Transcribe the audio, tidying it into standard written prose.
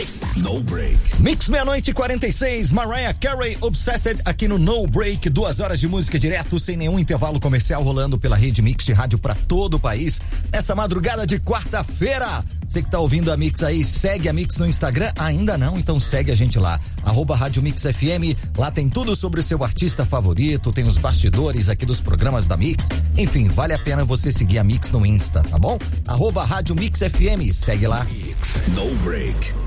No Break. Mix meia-noite 46, Mariah Carey, Obsessed, aqui no No Break. 2 horas de música direto, sem nenhum intervalo comercial, rolando pela rede Mix de rádio pra todo o país. Nessa madrugada de quarta-feira. Você que tá ouvindo a Mix aí, segue a Mix no Instagram? Ainda não? Então segue a gente lá. @Rádio Mix FM. Lá tem tudo sobre o seu artista favorito, tem os bastidores aqui dos programas da Mix. Enfim, vale a pena você seguir a Mix no Insta, tá bom? @Rádio Mix FM. Segue lá. Mix No Break.